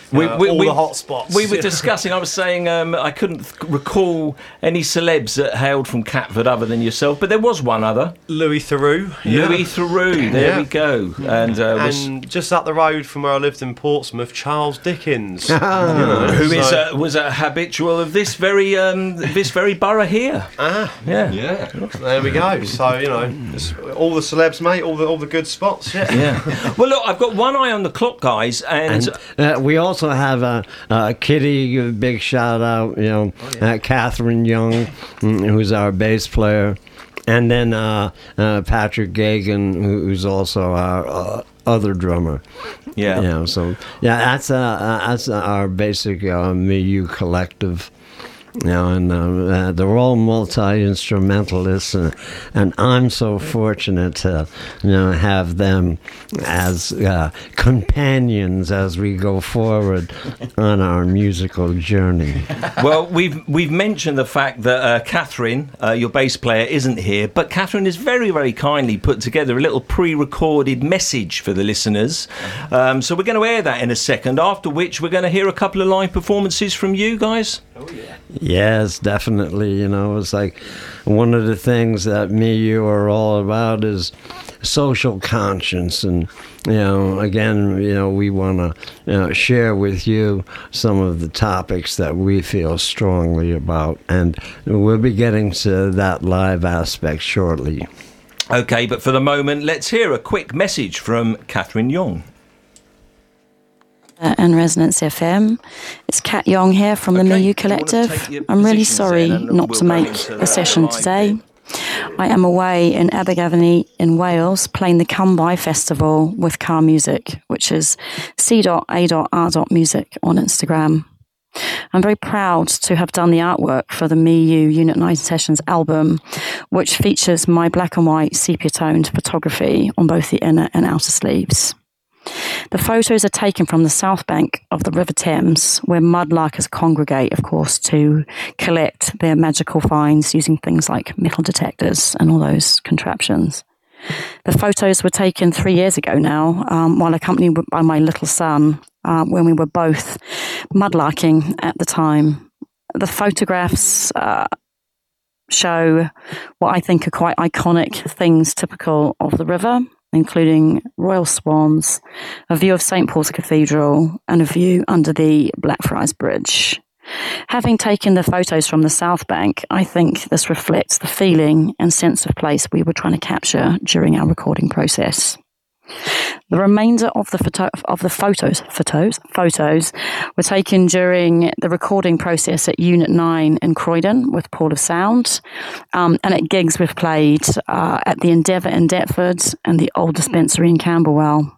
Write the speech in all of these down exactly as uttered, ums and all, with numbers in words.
we, uh, we, all we, the hot spots. We were discussing, I was saying um, I couldn't th- recall any celebs that hailed from Catford other than yourself, but there was one other. Louis Theroux. Louis Theroux, there Yeah. we go. And, uh, was, And just up the road from where I lived in Portsmouth, Charles Dickens. you know, who is so- a, was a habitual of this very um, this very borough here. Ah, Yeah. yeah. There we go. So, you know, it's all the celebs, mate, all the all the good spots. Yeah. Yeah. Well, look, I've got one eye on the clock, guys, and, And uh, we also have uh, uh, Kitty, a big shout out, you know, Oh, yeah. uh, Catherine Young, mm, who's our bass player, and then uh, uh, Patrick Gagan, who- who's also our uh, other drummer. yeah. You know, so yeah, that's uh, uh, that's our basic uh, Me You collective. You know, and uh, uh, they're all multi-instrumentalists, and, and I'm so fortunate to, you know, have them as uh, companions as we go forward on our musical journey. Well, we've we've mentioned the fact that uh, Catherine, uh, your bass player, isn't here, but Catherine has very, very kindly put together a little pre-recorded message for the listeners. Um, so we're going to air that in a second, after which we're going to hear a couple of live performances from you guys. Yes, definitely. You know, it's like one of the things that me, you are all about is social conscience. And, you know, again, you know, we want to you know, share with you some of the topics that we feel strongly about. And we'll be getting to that live aspect shortly. Okay, but for the moment, let's hear a quick message from Catherine Young. Uh, and Resonance F M. It's Kat Young here from the Okay, Me You do you wanna Collective. take your I'm really positions sorry then and not we'll to go make into a the session live today. bit? I am away in Abergavenny in Wales playing the Come By Festival with Car Music, which is C A R Music on Instagram. I'm very proud to have done the artwork for the Me You Unit nine Sessions album, which features my black and white sepia-toned photography on both the inner and outer sleeves. The photos are taken from the south bank of the River Thames, where mudlarkers congregate, of course, to collect their magical finds using things like metal detectors and all those contraptions. The photos were taken three years ago now, um, while accompanied by my little son, uh, when we were both mudlarking at the time. The photographs uh, show what I think are quite iconic things typical of the river, including royal swans, a view of Saint Paul's Cathedral, and a view under the Blackfriars Bridge. Having taken the photos from the South Bank, I think this reflects the feeling and sense of place we were trying to capture during our recording process. The remainder of the photo, of the photos, photos, photos were taken during the recording process at Unit nine in Croydon with Port of Sound, um, and at gigs we've played uh, at the Endeavour in Deptford and the Old Dispensary in Camberwell.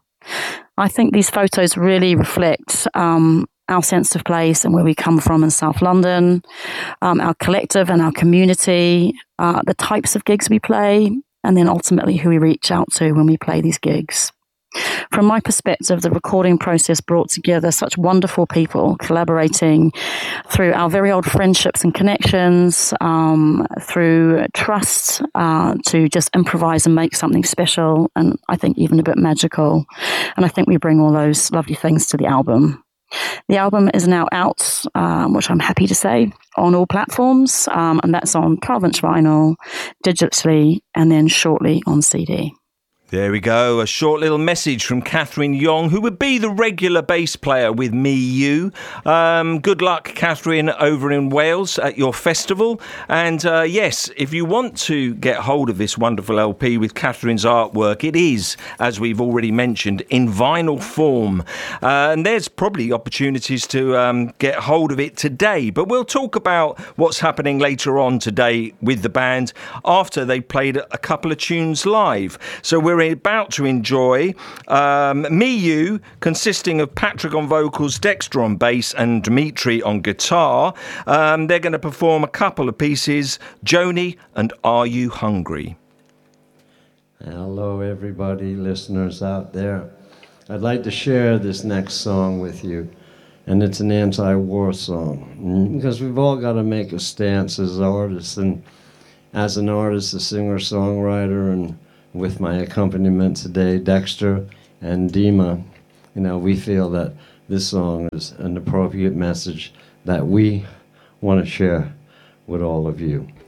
I think these photos really reflect um, our sense of place and where we come from in South London, um, our collective and our community, uh, the types of gigs we play, and then ultimately who we reach out to when we play these gigs. From my perspective, the recording process brought together such wonderful people collaborating through our very old friendships and connections, um, through trust, uh, to just improvise and make something special, and I think even a bit magical. And I think we bring all those lovely things to the album. The album is now out, um, which I'm happy to say, on all platforms, um, and that's on twelve inch vinyl, digitally, and then shortly on C D. There we go, a short little message from Catherine Young, who would be the regular bass player with Me You. Um, good luck, Catherine, over in Wales at your festival. And uh, yes, if you want to get hold of this wonderful L P with Catherine's artwork, it is, as we've already mentioned, in vinyl form. Uh, and there's probably opportunities to um, get hold of it today. But we'll talk about what's happening later on today with the band after they played a couple of tunes live. So we're about to enjoy um, Me You, consisting of Patrick on vocals, Dexter on bass and Dimitri on guitar. Um, they're going to perform a couple of pieces, Joni and Are You Hungry? Hello, everybody, listeners out there. I'd like to share this next song with you, and it's an anti-war song, because we've all got to make a stance as artists, and as an artist, a singer-songwriter, and with my accompaniment today, Dexter and Dima, you know, we feel that this song is an appropriate message that we want to share with all of you.